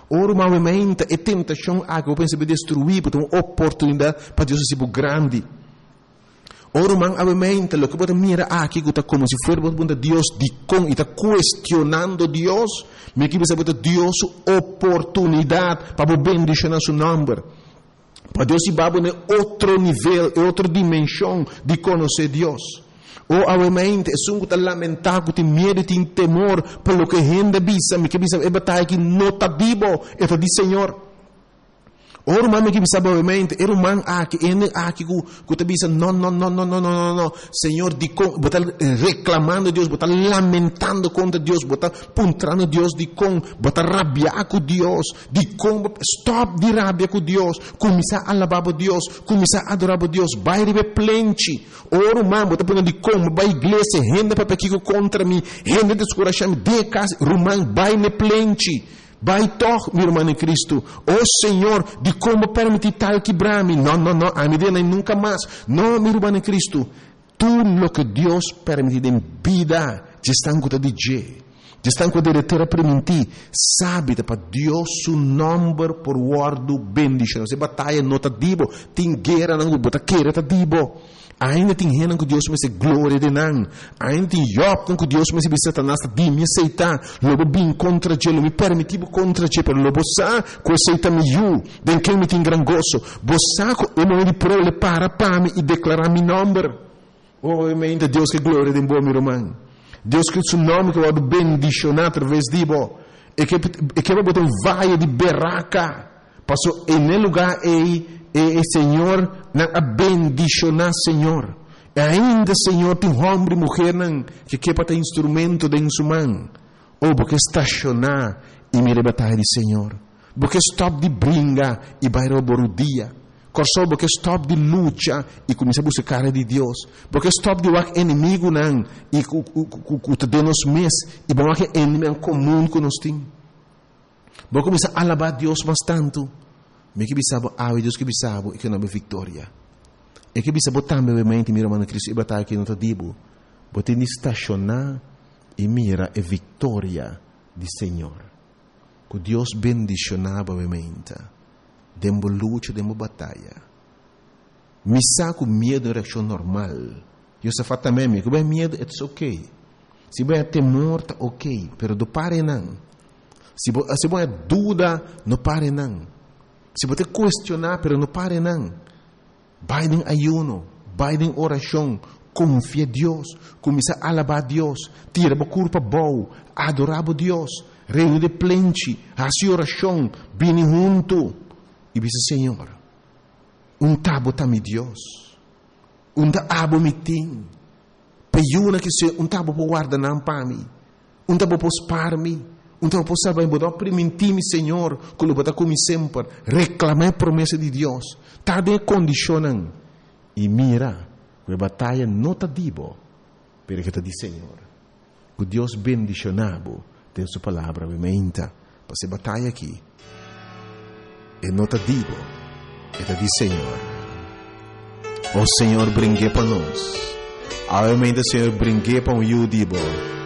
Ora, movimento e tentação que eu penso destruir, porque uma oportunidade para Deus ser grande. Ora, movimento, lo que você mira aqui, que está como se fosse Deus de com e está questionando Deus, me que você Deus oportunidade para bendicionar seu nome. Para Deus se baba em outro nível, em outra dimensão de conhecer Deus. Ou, obviamente, é um que lamentar, que tem medo, tem temor, pelo que rende bisa, me que bisa é batalha que não está vivo, é de Senhor. Ora, mami que bisa, obviamente, era man aqui, que te bisa, não, Senhor, de com, botar reclamando Deus, botar lamentando contra Deus, botar puntrando Deus de com, botar rabiar com Deus, de com, stop de rabia com Deus, começar a alabar Deus, começar a adorar Deus, vai receber plente. Ora, mami, botar punando de com, vai igreja, renda para pequeno contra mim, renda descoração, de casa, rumang, vai ne plente. Vai toch, meu irmão em Cristo. Oh Senhor, de como permitir tal quebrar-me? Não, a minha vida nunca mais. Não, meu irmão em Cristo. Tudo o que Deus permite em vida, já estão com o DJ. Já estão com o diretor permitir. Sabe, para Deus, o nome por guardo bendição. Se batalha não está dibo, tem guerra não bota queira está dibo. Ainda tem renan com Deus, mas é glória de nan. Ainda tem Job com Deus, mas é Satanás de me aceitar. Logo bem contra Ele, me permitir contra Ele, pero logo sa com aceita me you, den quem me tem gran gozo. Bossa com o nome de prole para me e declarar meu nome. Oh, ainda Deus que glória de bom meu irmão. Deus que o nome que vai bendicionar através de bo. E que vai botar vaia de berraca. Passou em lugar e Senhor, a bendicionar, Senhor. E ainda, Senhor, tem homem e mulher que quer ter instrumento de sua mão. Ou porque estacionar e me rebatar de Senhor. Porque stop de brinca e vai roubar o dia. Porque stop de luta e começar a buscar de Deus. Porque stop de ser inimigo e que de nos mês e bom que é inimigo comum que nós temos. Porque começar a alabar Deus bastante. Me que bisabo Deus que bisabo e que não é vitória. E que bisabo também obviamente meu irmão Cristo e batalha que não está dibo. Bote ni estacionar e mira a vitória do Senhor. Que Deus bendicionava obviamente. Dembo luta, dembo batalha. Me saco medo é reação normal. Eu só faço também que bem medo é ok. Se bem temor tá ok, pero do pare não. Se bem dúvida, não pare não. Se você questionar, pero não pare não. Vai em ayuno, vai em oração, confia em Deus, começa a alabar a Deus, tira a culpa boa, adorar a Deus, reino de plente, a sua oração, vem junto. E diz, Senhor, tabo também Deus, tabo me tem, peiuna que se tabo por guardar não para mim, tabo por spar-me, então, por saber, vou permitir-me, Senhor, que eu vou como sempre, reclamar a promessa de Deus. Está de condicionando. E mira, a batalha não está dibo, pero que está de Senhor. Que Deus bendicionado, tem sua palavra, obviamente, para essa batalha aqui. E não está dibo, está de Senhor. O Senhor brinque para nós. Obviamente, o Senhor brinque para o dibo.